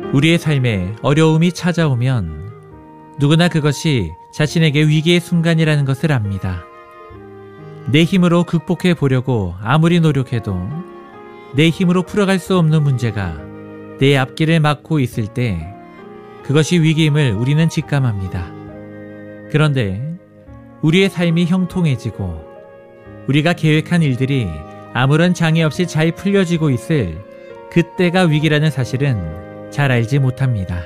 우리의 삶에 어려움이 찾아오면 누구나 그것이 자신에게 위기의 순간이라는 것을 압니다. 내 힘으로 극복해 보려고 아무리 노력해도 내 힘으로 풀어갈 수 없는 문제가 내 앞길을 막고 있을 때 그것이 위기임을 우리는 직감합니다. 그런데 우리의 삶이 형통해지고 우리가 계획한 일들이 아무런 장애 없이 잘 풀려지고 있을 그때가 위기라는 사실은 잘 알지 못합니다.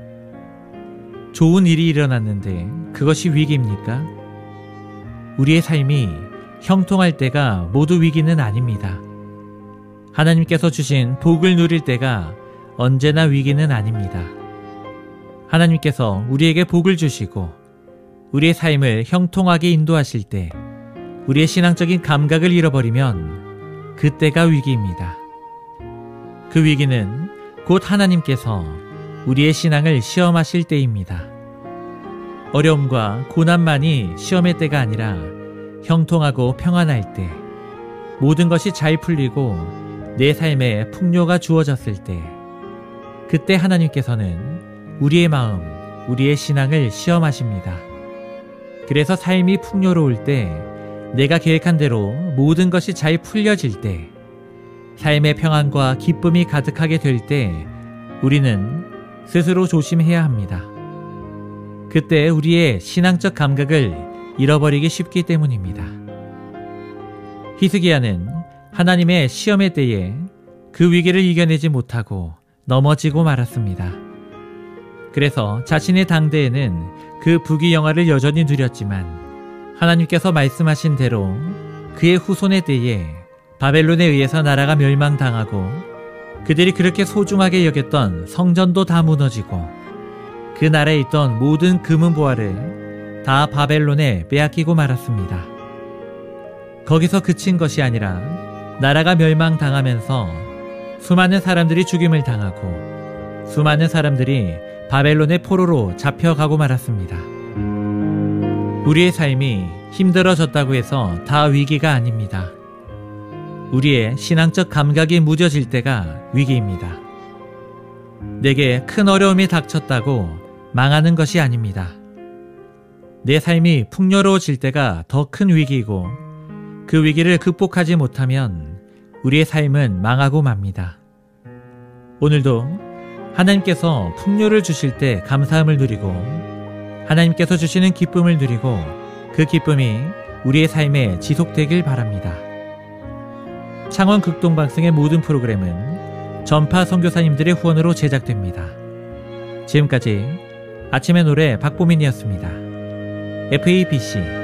좋은 일이 일어났는데 그것이 위기입니까? 우리의 삶이 형통할 때가 모두 위기는 아닙니다. 하나님께서 주신 복을 누릴 때가 언제나 위기는 아닙니다. 하나님께서 우리에게 복을 주시고 우리의 삶을 형통하게 인도하실 때 우리의 신앙적인 감각을 잃어버리면 그때가 위기입니다. 그 위기는 곧 하나님께서 우리의 신앙을 시험하실 때입니다. 어려움과 고난만이 시험의 때가 아니라 형통하고 평안할 때, 모든 것이 잘 풀리고 내 삶에 풍요가 주어졌을 때, 그때 하나님께서는 우리의 마음, 우리의 신앙을 시험하십니다. 그래서 삶이 풍요로울 때, 내가 계획한 대로 모든 것이 잘 풀려질 때, 삶의 평안과 기쁨이 가득하게 될 때 우리는 스스로 조심해야 합니다. 그때 우리의 신앙적 감각을 잃어버리기 쉽기 때문입니다. 히스기야는 하나님의 시험의 때에 그 위기를 이겨내지 못하고 넘어지고 말았습니다. 그래서 자신의 당대에는 그 부귀영화를 여전히 누렸지만 하나님께서 말씀하신 대로 그의 후손의 때에 바벨론에 의해서 나라가 멸망당하고 그들이 그렇게 소중하게 여겼던 성전도 다 무너지고 그 나라에 있던 모든 금은보화를 다 바벨론에 빼앗기고 말았습니다. 거기서 그친 것이 아니라 나라가 멸망당하면서 수많은 사람들이 죽임을 당하고 수많은 사람들이 바벨론의 포로로 잡혀가고 말았습니다. 우리의 삶이 힘들어졌다고 해서 다 위기가 아닙니다. 우리의 신앙적 감각이 무뎌질 때가 위기입니다. 내게 큰 어려움이 닥쳤다고 망하는 것이 아닙니다. 내 삶이 풍요로워질 때가 더 큰 위기이고 그 위기를 극복하지 못하면 우리의 삶은 망하고 맙니다. 오늘도 하나님께서 풍요를 주실 때 감사함을 누리고 하나님께서 주시는 기쁨을 누리고 그 기쁨이 우리의 삶에 지속되길 바랍니다. 창원 극동방송의 모든 프로그램은 전파 선교사님들의 후원으로 제작됩니다. 지금까지 아침의 노래 박보민이었습니다. FABC